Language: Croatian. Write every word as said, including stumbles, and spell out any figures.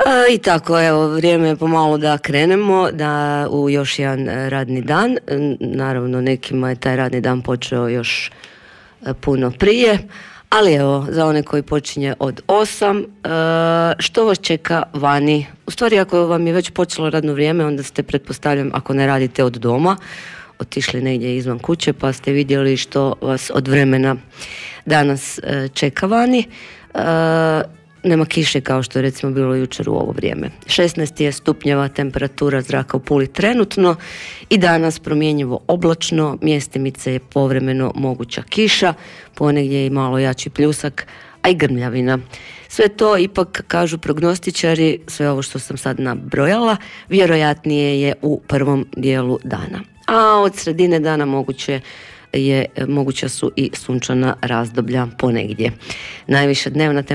I tako, evo, vrijeme je pomalo da krenemo da u još jedan radni dan. Naravno, nekima je taj radni dan počeo još puno prije, ali evo, za one koji počinje od osam, što vas čeka vani? U stvari, ako vam je već počelo radno vrijeme, onda ste, pretpostavljam, ako ne radite od doma, otišli negdje izvan kuće pa ste vidjeli što vas od vremena danas čeka vani. Nema kiše kao što je recimo bilo jučer u ovo vrijeme. šesnaest je stupnjeva temperatura zraka u Puli trenutno i danas promjenjivo oblačno, mjestimice je povremeno moguća kiša, ponegdje i malo jači pljusak, a i grmljavina. Sve to ipak, kažu prognostičari, sve ovo što sam sad nabrojala, vjerojatnije je u prvom dijelu dana. A od sredine dana moguće je, moguća su i sunčana razdoblja ponegdje. Najviša dnevna temperatura